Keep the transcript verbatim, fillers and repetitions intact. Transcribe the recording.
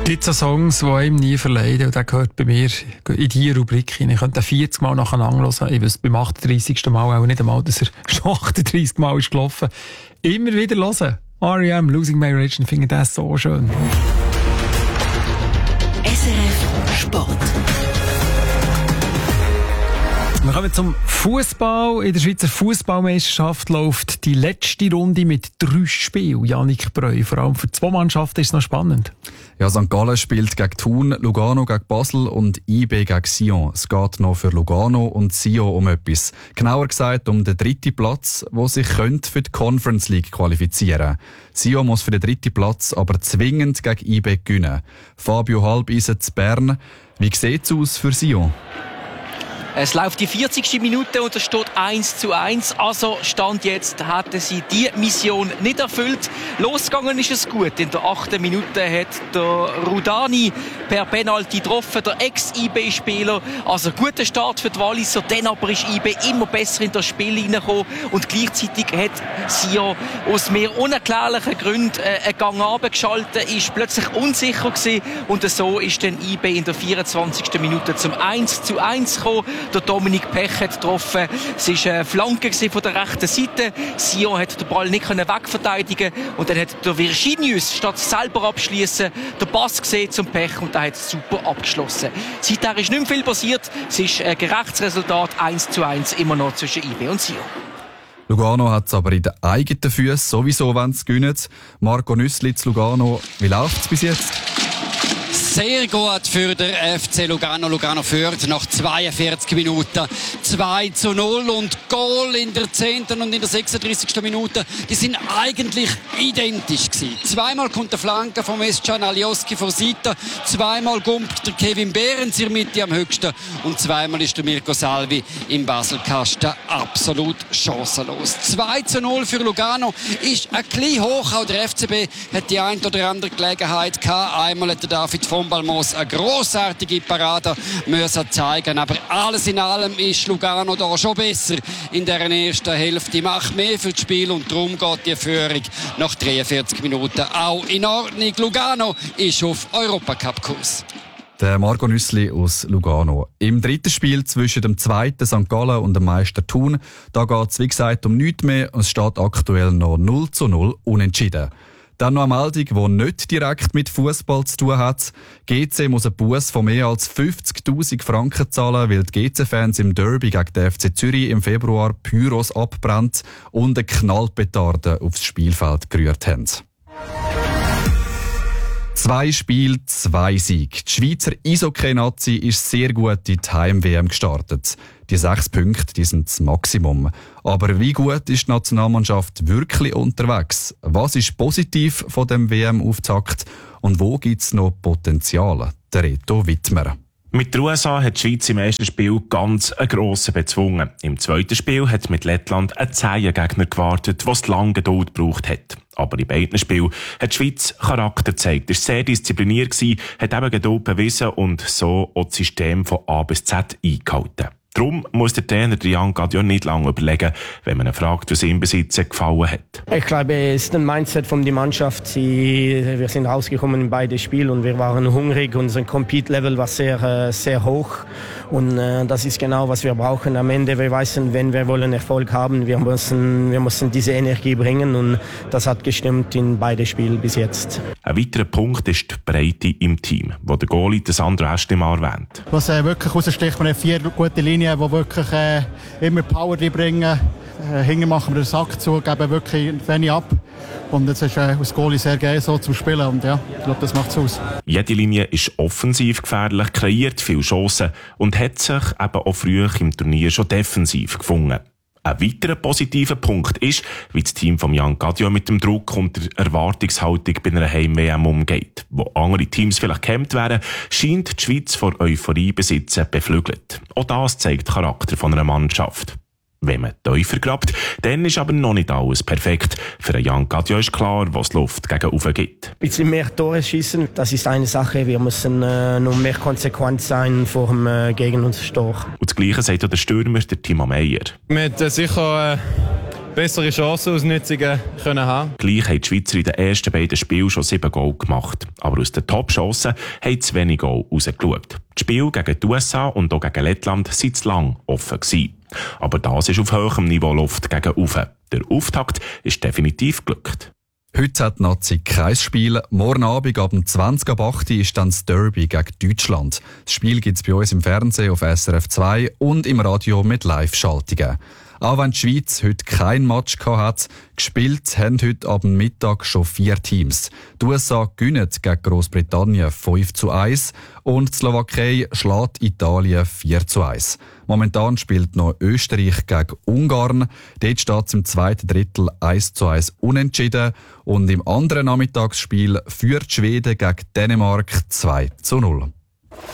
Gibt es Songs, die einem nie verleiden? Und der gehört bei mir in diese Rubrik hinein. Ich könnte vierzig Mal nacheinander hören. Ich wüsste beim achtunddreissigsten Mal auch nicht einmal, dass er schon achtunddreissig Mal ist gelaufen. Immer wieder hören. R E M, Losing My Religion, finde das so schön. S R F Sport. Wir kommen zum Fußball. In der Schweizer Fußballmeisterschaft läuft die letzte Runde mit drei Spielen. Jannik Breu, vor allem für zwei Mannschaften ist es noch spannend. Ja, Sankt Gallen spielt gegen Thun, Lugano gegen Basel und I B gegen Sion. Es geht noch für Lugano und Sion um etwas. Genauer gesagt um den dritten Platz, wo sich könnte für die Conference League qualifizieren. Sion muss für den dritten Platz aber zwingend gegen I B gewinnen. Fabio Halbeisen zu Bern. Wie sieht's aus für Sion? Es läuft die vierzigste Minute und es steht eins zu eins. Also Stand jetzt hatten sie die Mission nicht erfüllt. Losgegangen ist es gut. In der achten Minute hat der Rudani per Penalty getroffen, der Ex-I B-Spieler. Also guter Start für die Walliser. Dann aber ist I B immer besser in das Spiel hineingekommen. Und gleichzeitig hat Sion aus mehr unerklärlichen Gründen einen Gang runtergeschaltet, ist plötzlich unsicher gewesen. Und so ist dann I B in der vierundzwanzigsten Minute zum eins zu eins gekommen. Der Dominik Pech hat getroffen. Es war eine Flanke von der rechten Seite. Sion hat den Ball nicht wegverteidigen können. Und dann hat der Virginius, statt selber abschließen, den Pass gesehen zum Pech und der hat super abgeschlossen. Seither ist nicht mehr viel passiert. Es ist ein gerechtes Resultat, eins zu eins, immer noch zwischen I B und Sion. Lugano hat es aber in den eigenen Füßen sowieso, wenn sie gewinnen. Marco Nüssli zu Lugano, wie läuft es bis jetzt? Sehr gut für den F C Lugano. Lugano führt nach zweiundvierzig Minuten zwei zu null und Goal in der zehnten und in der sechsunddreissigsten Minute. Die sind eigentlich identisch gewesen. Zweimal kommt der Flanke vom Mescan Alioski vor Seite, zweimal kommt der Kevin Behrens in der Mitte am höchsten und zweimal ist der Mirko Salvi im Baselkasten absolut chancenlos. zwei zu null für Lugano ist ein bisschen hoch. Auch der F C B hat die ein oder andere Gelegenheit gehabt. Einmal hat der David von Balmos eine grossartige Parade müssen zeigen. Aber alles in allem ist Lugano da schon besser in der ersten Hälfte. Macht mehr für das Spiel und darum geht die Führung nach dreiundvierzig Minuten auch in Ordnung. Lugano ist auf Europacup-Kurs. Der Marco Nüssli aus Lugano. Im dritten Spiel zwischen dem zweiten Sankt Gallen und dem Meister Thun, da geht es wie gesagt um nichts mehr und es steht aktuell noch null zu null unentschieden. Dann noch eine Meldung, die nicht direkt mit Fußball zu tun hat. G C muss einen Buss von mehr als fünfzigtausend Franken zahlen, weil die G C-Fans im Derby gegen den F C Zürich im Februar Pyros abbrennt und eine Knallpetarde aufs Spielfeld gerührt haben. Zwei Spiele, zwei Siege. Die Schweizer Eishockey-Nazi ist sehr gut in die Heim-W M gestartet. Die sechs Punkte, die sind das Maximum. Aber wie gut ist die Nationalmannschaft wirklich unterwegs? Was ist positiv von dem W M-Auftakt? Und wo gibt es noch Potenzial? Der Reto Wittmer. Mit der U S A hat die Schweiz im ersten Spiel ganz einen grossen bezwungen. Im zweiten Spiel hat mit Lettland ein zäher Gegner gewartet, der lange Geduld gebraucht hat. Aber in beiden Spielen hat die Schweiz Charakter gezeigt, ist sehr diszipliniert gewesen, hat eben Geduld bewiesen und so auch das System von A bis Z eingehalten. Darum muss der Trainer Jan Gadiol nicht lange überlegen, wenn man ihn fragt, was ihm bis jetzt gefallen hat. Ich glaube, es ist ein Mindset von der Mannschaft. Sie, wir sind rausgekommen in beide Spiele und wir waren hungrig. Unser Compete-Level war sehr, sehr hoch. Und äh, das ist genau, was wir brauchen. Am Ende, wir wissen, wenn wir wollen Erfolg haben, wir müssen, wir müssen diese Energie bringen. Und das hat gestimmt in beide Spiele bis jetzt. Ein weiterer Punkt ist die Breite im Team, wo der Goalie Sandro Estimar erwähnt. Was äh, wirklich raussticht, wir haben vier gute Linien, die wirklich äh, immer Power bringen. Äh, hinten machen wir den Sack zu, geben wirklich wenig ab. Und jetzt ist äh, aus Goalie sehr geil so zum Spielen. Und ja, ich glaube, das macht es aus. Jede Linie ist offensiv gefährlich, kreiert viele Chancen und hat sich eben auch früh im Turnier schon defensiv gefunden. Ein weiterer positiver Punkt ist, wie das Team von Jan Gadiol mit dem Druck und der Erwartungshaltung bei einer Heim-W M umgeht. Wo andere Teams vielleicht gehemmt wären, scheint die Schweiz vor Euphorie besitzen beflügelt. Auch das zeigt den Charakter von einer Mannschaft. Wenn man tiefer grabt, dann ist aber noch nicht alles perfekt. Für Jan Gadiol ist klar, was die Luft gegen oben gibt. Ein bisschen mehr Tore schießen, das ist eine Sache. Wir müssen äh, noch mehr konsequent sein vor dem äh, gegen uns Tor. Und das Gleiche sagt auch der Stürmer, der Timo Meyer. Wir haben sicher äh, bessere Chancenausnutzungen können haben. Gleich haben die Schweizer in den ersten beiden Spielen schon sieben Goal gemacht. Aber aus den Top-Chancen haben zu wenig Goal rausgeschaut. Die Spiele gegen die U S A und auch gegen Lettland waren zu lang offen gewesen. Aber das ist auf hohem Niveau Luft gegen Ufe. Der Auftakt ist definitiv geglückt. Heute hat die Nazi kein Spiel. Morgen Abend ab zwanzig ab acht ist dann das Derby gegen Deutschland. Das Spiel gibt es bei uns im Fernsehen auf S R F zwei und im Radio mit Live-Schaltungen. Auch wenn die Schweiz heute kein Match hat, gespielt haben heute ab Mittag schon vier Teams. Die U S A gewinnen gegen Großbritannien fünf zu eins und die Slowakei schlägt Italien vier zu eins. Momentan spielt noch Österreich gegen Ungarn. Dort steht es im zweiten Drittel eins zu eins unentschieden. Und im anderen Nachmittagsspiel führt Schweden gegen Dänemark zwei zu null.